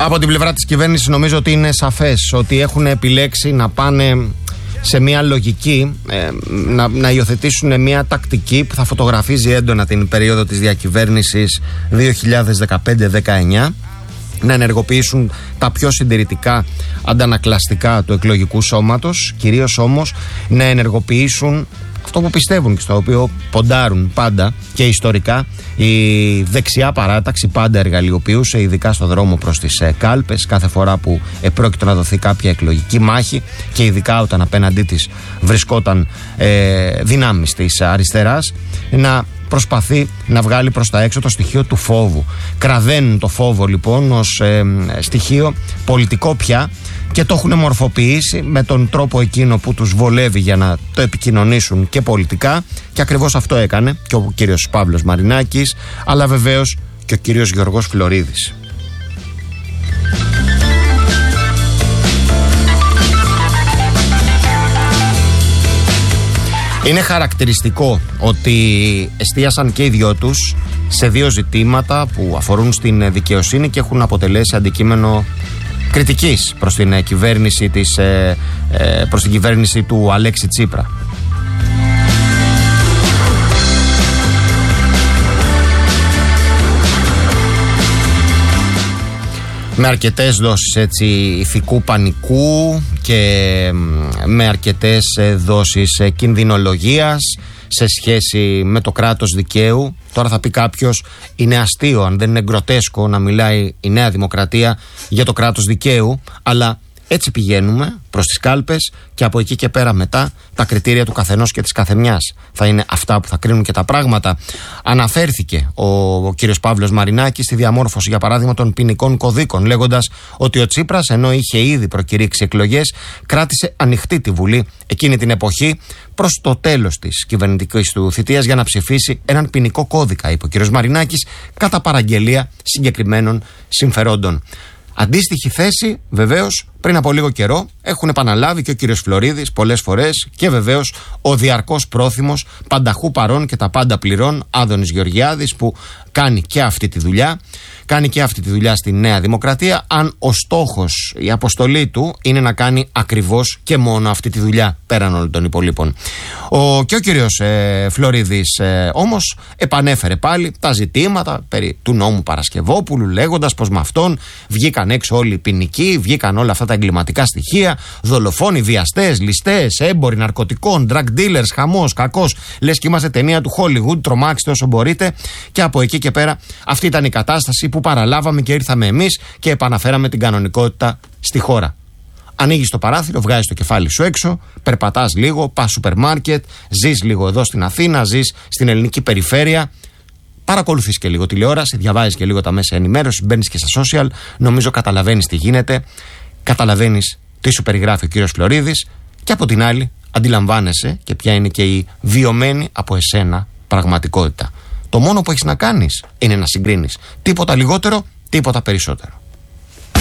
Από την πλευρά της κυβέρνησης νομίζω ότι είναι σαφές ότι έχουν επιλέξει να πάνε σε μια λογική, να υιοθετήσουν μια τακτική που θα φωτογραφίζει έντονα την περίοδο της διακυβέρνησης 2015-19, να ενεργοποιήσουν τα πιο συντηρητικά αντανακλαστικά του εκλογικού σώματος, κυρίως όμως να ενεργοποιήσουν αυτό που πιστεύουν και στο οποίο ποντάρουν πάντα και ιστορικά. Η δεξιά παράταξη πάντα εργαλειοποιούσε, ειδικά στο δρόμο προς τις κάλπες, κάθε φορά που πρόκειται να δοθεί κάποια εκλογική μάχη και ειδικά όταν απέναντί της βρισκόταν δυνάμεις της αριστεράς, να προσπαθεί να βγάλει προς τα έξω το στοιχείο του φόβου. Κραδένουν το φόβο λοιπόν ως στοιχείο πολιτικό πια και το έχουν μορφοποιήσει με τον τρόπο εκείνο που τους βολεύει για να το επικοινωνήσουν και πολιτικά, και ακριβώς αυτό έκανε και ο κύριος Παύλος Μαρινάκης, αλλά βεβαίως και ο κύριος Γιώργος Φλωρίδης. Είναι χαρακτηριστικό ότι εστίασαν και οι δυο τους σε δύο ζητήματα που αφορούν στην δικαιοσύνη και έχουν αποτελέσει αντικείμενο κριτικής προς την κυβέρνηση προς την κυβέρνηση του Αλέξη Τσίπρα. Με αρκετές δόσεις ηθικού πανικού και με αρκετές δόσεις κινδυνολογίας σε σχέση με το κράτος δικαίου. Τώρα θα πει κάποιος, είναι αστείο, αν δεν είναι γκροτέσκο, να μιλάει η Νέα Δημοκρατία για το κράτος δικαίου, αλλά έτσι πηγαίνουμε προς τις κάλπες και από εκεί και πέρα μετά τα κριτήρια του καθενός και της καθεμιάς θα είναι αυτά που θα κρίνουν και τα πράγματα. Αναφέρθηκε ο κύριος Παύλος Μαρινάκης στη διαμόρφωση, για παράδειγμα, των ποινικών κωδίκων, λέγοντας ότι ο Τσίπρας, ενώ είχε ήδη προκηρύξει εκλογές, κράτησε ανοιχτή τη Βουλή εκείνη την εποχή προς το τέλος της κυβερνητικής του θητείας για να ψηφίσει έναν ποινικό κώδικα, είπε ο κύριος Μαρινάκης, κατά παραγγελία συγκεκριμένων συμφερόντων. Αντίστοιχη θέση, βεβαίως, πριν από λίγο καιρό έχουν επαναλάβει και ο κύριος Φλωρίδης πολλές φορές και βεβαίως ο διαρκώς πρόθυμος, πανταχού παρών και τα πάντα πληρών Άδωνης Γεωργιάδης, που κάνει και αυτή τη δουλειά. Κάνει και αυτή τη δουλειά στη Νέα Δημοκρατία, αν ο στόχος, η αποστολή του είναι να κάνει ακριβώς και μόνο αυτή τη δουλειά πέραν όλων των υπολείπων. Και ο κύριος Φλωρίδης όμως επανέφερε πάλι τα ζητήματα περί του νόμου Παρασκευόπουλου, λέγοντας πως με αυτόν βγήκαν έξω όλοι οι ποινικοί, βγήκαν όλα αυτά τα εγκληματικά στοιχεία, δολοφόνοι, βιαστές, ληστές, έμποροι ναρκωτικών, drug dealers, χαμός, κακός. Λες και είμαστε ταινία του Hollywood, τρομάξτε όσο μπορείτε. Και από εκεί και πέρα αυτή ήταν η κατάσταση που παραλάβαμε και ήρθαμε εμείς και επαναφέραμε την κανονικότητα στη χώρα. Ανοίγεις το παράθυρο, βγάζεις το κεφάλι σου έξω, περπατάς λίγο, πας σούπερ μάρκετ, ζεις λίγο εδώ στην Αθήνα, ζεις στην ελληνική περιφέρεια, παρακολουθείς και λίγο τηλεόραση, διαβάζεις και λίγο τα μέσα ενημέρωσης, μπαίνεις και στα social, νομίζω καταλαβαίνεις τι γίνεται, καταλαβαίνεις τι σου περιγράφει ο κύριος Φλωρίδης και από την άλλη αντιλαμβάνεσαι και ποια είναι και η βιωμένη από εσένα πραγματικότητα. Το μόνο που έχεις να κάνεις είναι να συγκρίνεις. Τίποτα λιγότερο, τίποτα περισσότερο.